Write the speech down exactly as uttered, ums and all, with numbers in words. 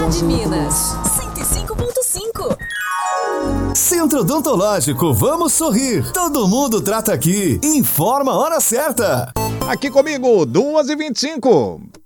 de Minas, cento e cinco ponto cinco. Centro Odontológico, vamos sorrir. Todo mundo trata aqui. Informa a hora certa. Aqui comigo, duas e vinte e cinco.